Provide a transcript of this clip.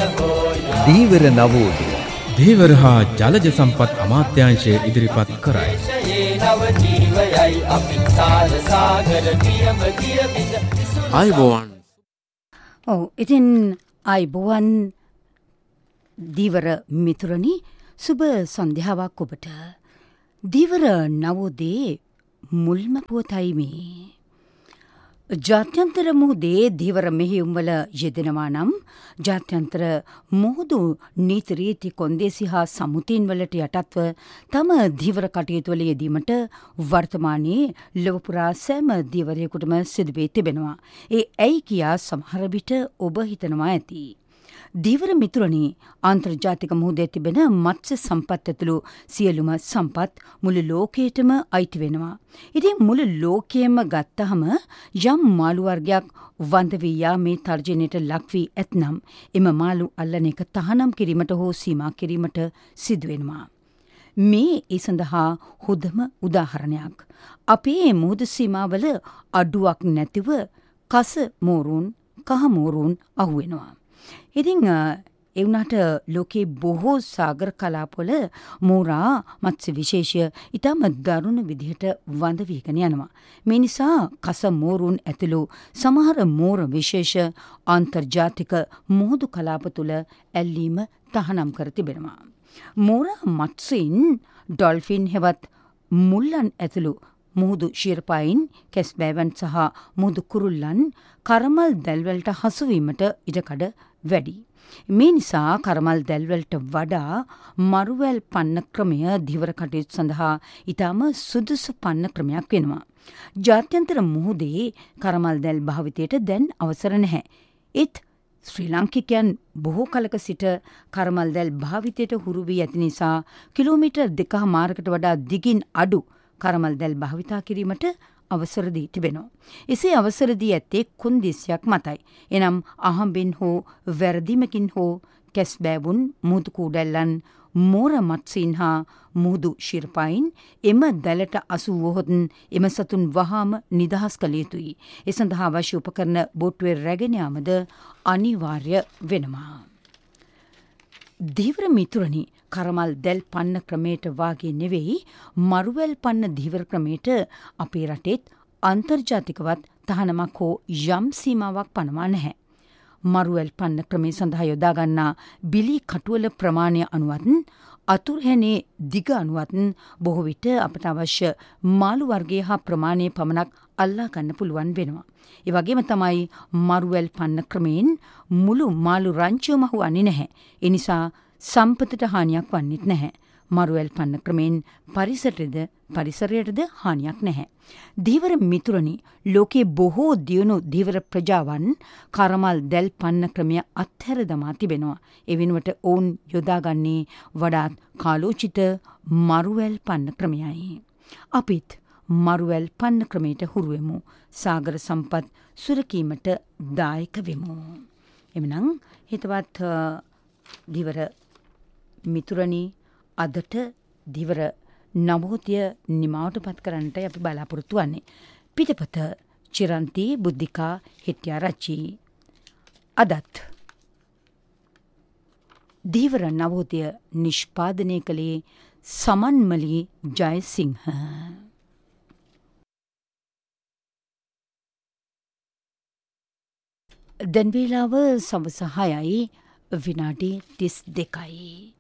දීවර නවෝදය ධීවර හා ජලජ සම්පත් අමාත්‍යාංශය ඉදිරිපත් කරයි. ආයුබෝවන්. ඔව් ඉතින් ආයුබෝවන් දීවර මිතුරනි, සුබ සන්ධ්‍යාවක් ඔබට. දීවර නවෝදයේ මුල්ම පුවතයි මේ. ජාත්‍යන්තර මුහුදේ ධීවර මෙහෙයුම්වල යෙදෙනවා නම් ජාත්‍යන්තර මුහුදු නීති රීති කොන්දේසි හා සමුතින්වලට යටත්ව තම ධීවර කටයුතුවල යෙදීමට වර්තමානයේ ලොව පුරා සෑම ධීවරයෙකුටම සිදුවී තිබෙනවා. ඒ ඇයි කියා සමහර විට ඔබ හිතනවා ඇති. ධීවර මිතුරනි, ආන්තර්ජාතික මුහුදේ තිබෙන මත්ස්‍ය සම්පත් ඇතුළු සියලුම සම්පත් මුළු ලෝකයටම අයිති වෙනවා. ඉතින් මුළු ලෝකයේම ගත්තහම යම් මාළු වර්ගයක් වඳ වී යාමේ තර්ජනයට ලක් වී ඇතනම් එම මාළු අල්ලන එක තහනම් කිරීමට හෝ සීමා කිරීමට සිදුවෙනවා. මේ ඒ සඳහා හොඳම උදාහරණයක්. අපේ මුහුදු සීමාවල අඩුවක් නැතිව කස මෝරුන්, කහ මෝරුන් අහුවෙනවා. ඉතින් ඒ වුණාට ලෝකේ බොහෝ සාගර කලාපවල මෝරා මත්ස්‍ය විශේෂය ඉතාම දරුණු විදිහට වඳ වීගෙන යනවා. මේ නිසා කස මෝරුන් ඇතුළු සමහර මෝර විශේෂ අන්තර්ජාතික මුහුදු කලාප තුළ ඇල්ලීම තහනම් කර තිබෙනවා. මෝරා මත්ස්‍යයින් ඩොල්ෆින් හෙවත් මුල්ලන් ඇතුළු මුහුදු ශීර්පයින්, කැස්බෑවන් සහ මුහුදු කුරුල්ලන් කරමල් දැල්වලට හසුවීමට ඉඩකඩ වැඩි. මේ නිසා කරමල් දැල්වලට වඩා මරුවැල් පන්න ක්‍රමය ධීවර කටයුතු සඳහා ඉතාම සුදුසු පන්න ක්‍රමයක් වෙනවා. ජාත්‍යන්තර මුහුදේ කරමල් දැල් භාවිතයට දැන් අවසර නැහැ. ඒත් ශ්‍රී ලාංකිකයන් බොහෝ කලක සිට කරමල් දැල් භාවිතයට හුරු වී ඇති නිසා කිලෝමීටර් 2.5කට වඩා දිගින් අඩු කරමල් දැල් භාවිතා කිරීමට අවසර දී තිබෙනවා. එසේ අවසර දී ඇත්තේ කොන්දේසියක් මතයි. එනම් අහම්බෙන් හෝ වැරදීමකින් හෝ කැස්බෑවුන්, මුහුදු කූඩැල්ලන්, මෝර මත්ස්‍යීන් හා මුහුදු ශිර්පයින් එම දැලට අසු වුවහොත් එම සතුන් වහාම නිදහස් කළ යුතුයි. ඒ සඳහා අවශ්‍ය උපකරණ බෝට්ටුවේ රැගෙන යාමද අනිවාර්ය වෙනවා. ධීවර මිතුරනි, කරමල් දැල් පන්න ක්‍රමයට වාගේ නෙවෙයි මරුවැල් පන්න ධීවර ක්‍රමයට අපේ රටේත් අන්තර්ජාතිකවත් තහනමක් හෝ යම් සීමාවක් පනවා නැහැ. මරුවැල් පන්න ක්‍රමය සඳහා යොදා ගන්නා බිලි කටුවල ප්‍රමාණය අනුවත්, අතුරුහැනේ දිග අනුවත් බොහෝ විට අපට අවශ්‍ය මාළු වර්ගය හා ප්‍රමාණය පමණක් අල්ලා ගන්න පුළුවන් වෙනවා. ඒ වගේම තමයි මරුවැල් පන්න ක්‍රමයෙන් මුළු මාළු රංචුවම හුවන්නේ නැහැ. ඒ නිසා සම්පතට හානියක් වන්නෙත් නැහැ. මරුවැල් පන්න ක්‍රමයෙන් පරිසරයටද හානියක් නැහැ. ධීවර මිතුරනි, ලෝකයේ බොහෝ දියුණු ධීවර ප්‍රජාවන් කරමල් දැල් පන්න ක්‍රමය අත්හැර දමා තිබෙනවා. ඒ වෙනුවට ඔවුන් යොදාගන්නේ වඩාත් කාලෝචිත මරුවැල් පන්න ක්‍රමයයි. අපිත් මරුවැල් පන්න ක්‍රමයට හුරුවෙමු. සාගර සම්පත් සුරකීමට දායක වෙමු. එමනම් හිතවත් ධීවර මිතුරනි, අදට ධීවර නවෝදය නිමාවට පත් කරන්නට අපි බලාපොරොත්තු වන්නේ. පිටපත චිරන්ති බුද්ධිකා හෙට්ටිආරච්චි. අදත් ධීවර නවෝදය නිෂ්පාදනය කළේ සමන්මලී ජයසිංහ. දැන් වේලාව සවස 6යි විනාඩි 32යි.